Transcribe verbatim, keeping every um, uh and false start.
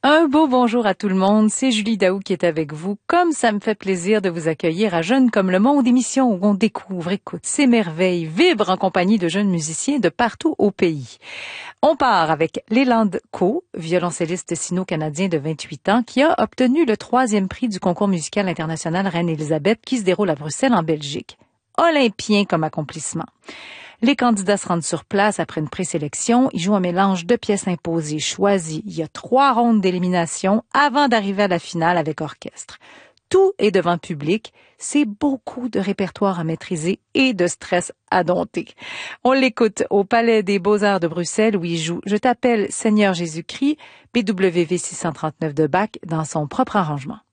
Un beau bonjour à tout le monde, c'est Julie Daou qui est avec vous. Comme ça me fait plaisir de vous accueillir à Jeunes comme le monde, émission où on découvre, écoute, s'émerveille, vibre en compagnie de jeunes musiciens de partout au pays. On part avec Leland Coe, violoncelliste sino-canadien de vingt-huit ans, qui a obtenu le troisième prix du concours musical international Reine-Élisabeth qui se déroule à Bruxelles en Belgique. Olympien comme accomplissement. Les candidats se rendent sur place après une présélection. Ils jouent un mélange de pièces imposées, choisies. Il y a trois rondes d'élimination avant d'arriver à la finale avec orchestre. Tout est devant public. C'est beaucoup de répertoire à maîtriser et de stress à dompter. On l'écoute au Palais des Beaux-Arts de Bruxelles où il joue « Je t'appelle Seigneur Jésus-Christ » B W V six cent trente-neuf de Bach dans son propre arrangement.